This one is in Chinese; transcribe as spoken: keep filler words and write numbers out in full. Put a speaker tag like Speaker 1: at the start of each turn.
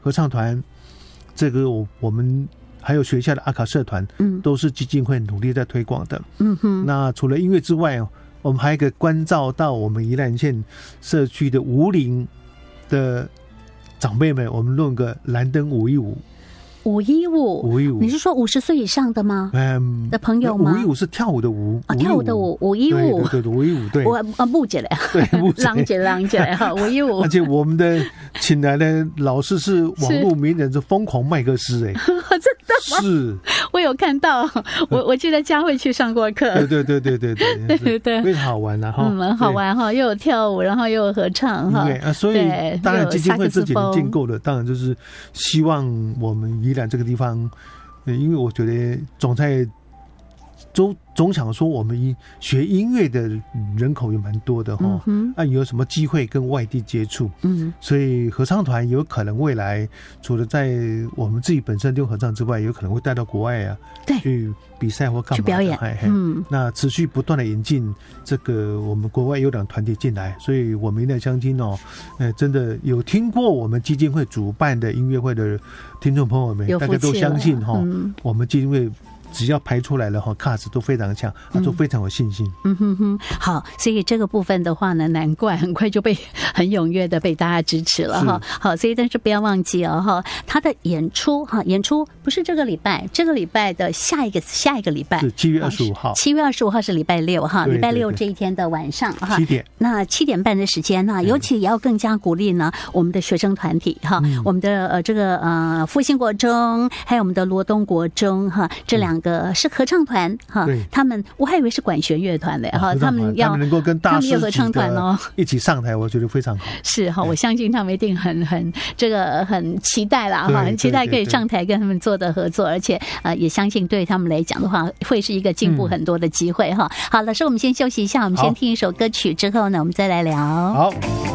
Speaker 1: 合唱团，这个我我们还有学校的阿卡社团，嗯，都是基金会努力在推广的。嗯哼。那除了音乐之外，我们还有一个关照到我们宜兰县社区的舞龄的长辈们，我们弄个蓝灯五一五。
Speaker 2: 五一五，
Speaker 1: 五一五，
Speaker 2: 你是说五十岁以上的吗？嗯，的朋友吗？
Speaker 1: 五一五是跳舞的舞，
Speaker 2: 啊，跳舞的舞，五一五，
Speaker 1: 对对对，五一五，对，
Speaker 2: 我啊，木姐嘞，
Speaker 1: 对，木姐，
Speaker 2: 浪姐，浪姐哈，五一五。
Speaker 1: 而且我们的请来的老师是网络名人，是疯狂麦克斯，哎，
Speaker 2: 真的吗？
Speaker 1: 是，
Speaker 2: 我有看到，我我记得佳慧去上过课，
Speaker 1: 对对对对对对
Speaker 2: 对对对，
Speaker 1: 非常好玩了哈，
Speaker 2: 嗯，很好玩哈，又有跳舞，然后又有合唱哈，
Speaker 1: 对啊，所以当然基金会这几年建构的，当然就是希望我们宜兰这个地方。因为我觉得总在总总想说，我们学音乐的人口也蛮多的哈，嗯、啊，有什么机会跟外地接触？嗯，所以合唱团有可能未来除了在我们自己本身用合唱之外，有可能会带到国外啊，
Speaker 2: 对，
Speaker 1: 去比赛或干嘛
Speaker 2: 去表演。
Speaker 1: 嗯，那持续不断的引进这个我们国外优良团体进来，所以我们宜兰乡亲哦，呃，真的有听过我们基金会主办的音乐会的听众朋友们，大家都相信哈，嗯、我们基金会。只要排出来了哈，卡子都非常强，啊，都非常有信心。
Speaker 2: 嗯哼哼，好，所以这个部分的话呢，难怪很快就被很踊跃的被大家支持了哈。好，所以但是不要忘记哦哈，他的演出哈，演出不是这个礼拜，这个礼拜的下一个下一个礼拜
Speaker 1: 是七月二十五号，
Speaker 2: 七月二十五号是礼拜六哈，礼拜六这一天的晚上哈，
Speaker 1: 七点，
Speaker 2: 那七点半的时间呢，尤其也要更加鼓励呢我们的学生团体哈，嗯、我们的呃这个呃复兴国中，还有我们的罗东国中哈，这两个是合唱团哈，他们我还以为是管弦乐团的哈，他们要
Speaker 1: 他们能够跟大师
Speaker 2: 合唱团哦
Speaker 1: 一起上台，我觉得非常好。
Speaker 2: 是哈，我相信他们一定很很这个很期待啦哈，很期待可以上台跟他们做的合作，而且呃也相信对他们来讲的话，会是一个进步很多的机会哈。好，老师，我们先休息一下，我们先听一首歌曲，之后呢，我们再来聊。
Speaker 1: 好。